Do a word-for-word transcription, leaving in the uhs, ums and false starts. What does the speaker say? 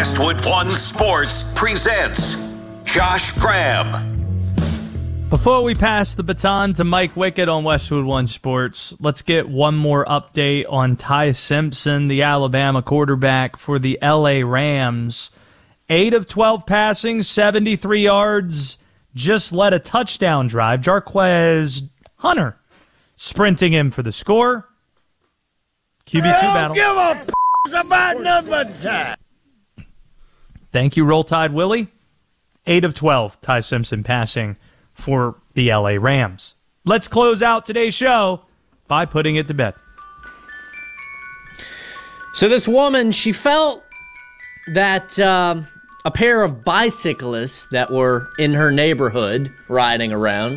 Westwood One Sports presents Josh Graham. Before we pass the baton to Mike Wickett on Westwood One Sports, let's get one more update on Ty Simpson, the Alabama quarterback for the L A Rams. eight of twelve passing, seventy-three yards, just led a touchdown drive. Jarquez Hunter sprinting in for the score. Q B two battle. Give a p- about number time. Thank you, Roll Tide Willie. eight of twelve, Ty Simpson passing for the L A Rams. Let's close out today's show by putting it to bed. So this woman, she felt that um, a pair of bicyclists that were in her neighborhood riding around